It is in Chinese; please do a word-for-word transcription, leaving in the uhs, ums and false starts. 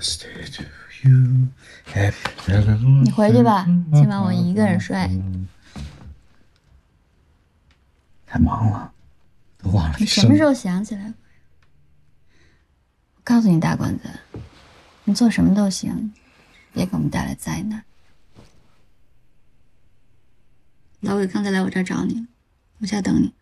你回去吧，今晚我一个人睡。 太忙了，都忘了你什么时候想起来？我告诉你，大管子，你做什么都行，别给我们带来灾难。老伟刚才来我这儿找你了，我家等你。